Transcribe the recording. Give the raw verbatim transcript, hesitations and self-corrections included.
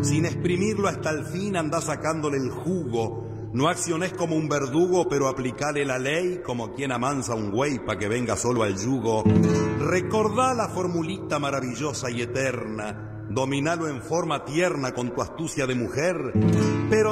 Sin exprimirlo hasta el fin andá sacándole el jugo. No acciones como un verdugo, pero aplicale la ley como quien amansa un güey pa' que venga solo al yugo. Recordá la formulita maravillosa y eterna. Dominalo en forma tierna con tu astucia de mujer, pero